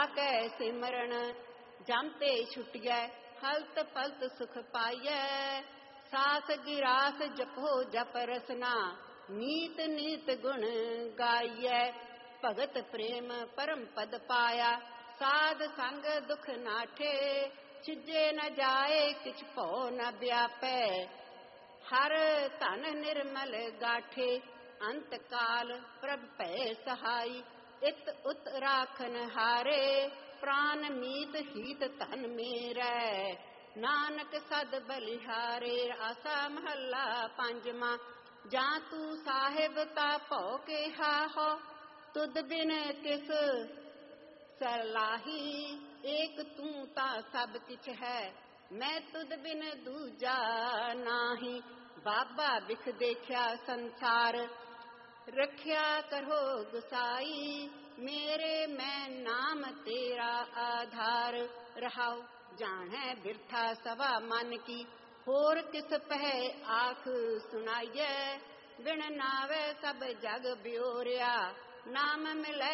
कै सिमरन जमते छुटियै हलत पलत सुख पाइयै। सास गिरास जपो जप रसना नीत नीत गुण गाइयै। भगत प्रेम परम पद पाया साध संग दुख नाठे। छिजे न जाए किछ भौ न व्यापै हर धन निर्मल गाठे। अंत काल प्रभ भै सहाई इत उत राखन हारे। प्राण मीत हीत धन मेरै नानक सद बलिहारे। आसा महला पंजवा। जा तू साहिब ता भौ केहा हो तुद बिन किस सलाही। एक तू ता सब किछ है मैं तुद बिन दूजा नाही। बाबा बिख देखिया संसार रखिया करो गुसाई। मेरे मैं नाम तेरा आधार रहाओ। जाने बिरथा सवा मन की होर किस पह आख सुनाइए। बिन नावे सब जग ब्योरिया नाम मिलै